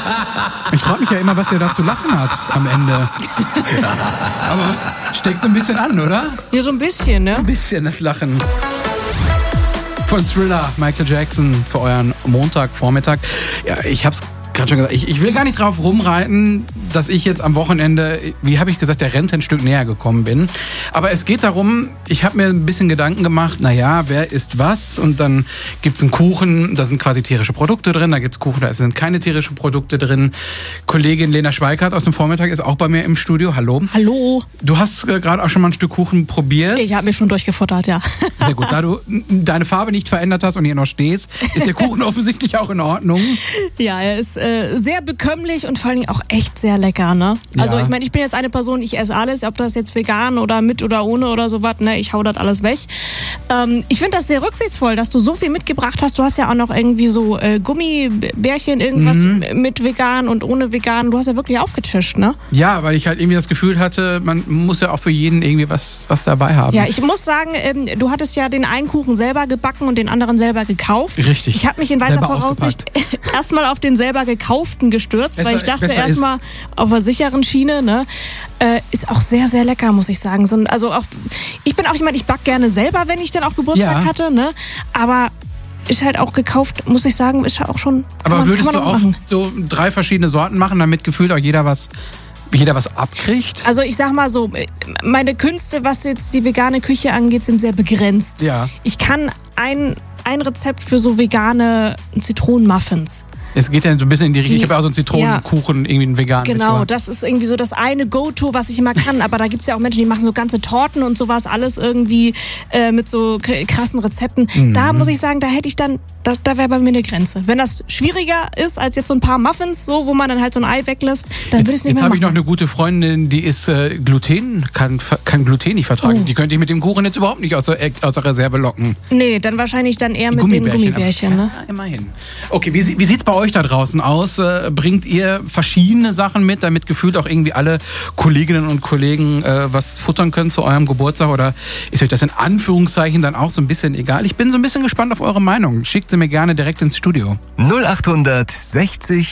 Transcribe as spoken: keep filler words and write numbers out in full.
Ich frage mich ja immer, was er da zu lachen hat am Ende. Aber steckt so ein bisschen an, oder? Ja, so ein bisschen, ne? Ein bisschen das Lachen. Von Thriller, Michael Jackson, für euren Montagvormittag. Ja, ich hab's gerade schon gesagt, ich, ich will gar nicht drauf rumreiten, dass ich jetzt am Wochenende, wie habe ich gesagt, der Rente ein Stück näher gekommen bin. Aber es geht darum, ich habe mir ein bisschen Gedanken gemacht, naja, wer isst was? Und dann gibt's einen Kuchen, da sind quasi tierische Produkte drin, da gibt's Kuchen, da sind keine tierischen Produkte drin. Kollegin Lena Schweikart aus dem Vormittag ist auch bei mir im Studio. Hallo. Hallo. Du hast äh, gerade auch schon mal ein Stück Kuchen probiert. Ich habe mir schon durchgefuttert, ja. Sehr gut. Da du deine Farbe nicht verändert hast und hier noch stehst, ist der Kuchen offensichtlich auch in Ordnung. Ja, er ist äh, sehr bekömmlich und vor allen Dingen auch echt sehr lecker, ne? Also Ja. ich meine, ich bin jetzt eine Person, ich esse alles, ob das jetzt vegan oder mit oder ohne oder sowas, ne? Ich hau das alles weg. Ähm, ich finde das sehr rücksichtsvoll, dass du so viel mitgebracht hast. Du hast ja auch noch irgendwie so äh, Gummibärchen, irgendwas Mhm. mit vegan und ohne vegan. Du hast ja wirklich aufgetischt, ne? Ja, weil ich halt irgendwie das Gefühl hatte, man muss ja auch für jeden irgendwie was, was dabei haben. Ja, ich muss sagen, ähm, du hattest ja den einen Kuchen selber gebacken und den anderen selber gekauft. Richtig. Ich habe mich in weiser Selber Voraussicht erstmal auf den selber gekauften gestürzt, Besser- weil ich dachte besser erstmal auf der sicheren Schiene. Ne? Äh, ist auch sehr, sehr lecker, muss ich sagen. So, also auch, ich bin auch jemand, ich back gerne selber, wenn ich dann auch Geburtstag Ja. hatte. Ne? Aber ist halt auch gekauft, muss ich sagen, ist halt auch schon. Kann Aber man, würdest kann du man auch machen. so drei verschiedene Sorten machen, damit gefühlt auch jeder was, jeder was abkriegt? Also ich sag mal so, meine Künste, was jetzt die vegane Küche angeht, sind sehr begrenzt. Ja. Ich kann ein, ein Rezept für so vegane Zitronenmuffins. Es geht ja so ein bisschen in die Richtung. Die- Ich habe ja auch so einen Zitronenkuchen, irgendwie einen veganen. Genau, mitgebracht. das ist irgendwie so das eine Go-To, was ich immer kann. Aber da gibt's ja auch Menschen, die machen so ganze Torten und sowas, alles irgendwie äh, mit so k- krassen Rezepten. Mhm. Da muss ich sagen, da hätte ich dann, da, da wäre bei mir eine Grenze. Wenn das schwieriger ist als jetzt so ein paar Muffins, so wo man dann halt so ein Ei weglässt, dann würde ich es Jetzt, nicht jetzt mehr habe ich noch machen. eine gute Freundin, die ist äh, Gluten, kann, kann Gluten nicht vertragen. Oh. Die könnte ich mit dem Kuchen jetzt überhaupt nicht aus der, aus der Reserve locken. Nee, dann wahrscheinlich dann eher Die mit den Gummibärchen. aber- Ne? Ja, immerhin. Okay, wie, sie- wie sieht's bei euch da draußen aus? Äh, bringt ihr verschiedene Sachen mit, damit gefühlt auch irgendwie alle Kolleginnen und Kollegen äh, was futtern können zu eurem Geburtstag? Oder ist euch das in Anführungszeichen dann auch so ein bisschen egal? Ich bin so ein bisschen gespannt auf eure Meinung. Schickt sie mir gerne direkt ins Studio. null acht sechzig